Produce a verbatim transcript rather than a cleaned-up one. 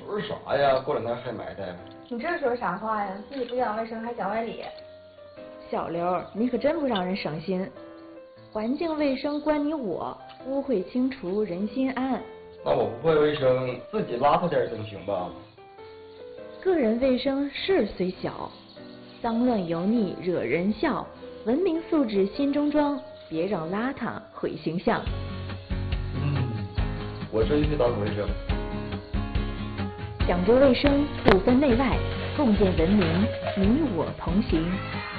说啥呀？过两天还埋汰。 你这说啥话呀？自己不讲卫生还讲外理。 小刘，你可真不让人省心。环境卫生关你我，污秽清除人心安。 那我不会卫生，自己邋遢点总行吧？ 个人卫生事虽小，脏乱油腻惹人笑。文明素质心中装，别让邋遢毁形象。 嗯，我这就去打扫卫生。 讲究卫生，不分内外，共建文明，你我同行。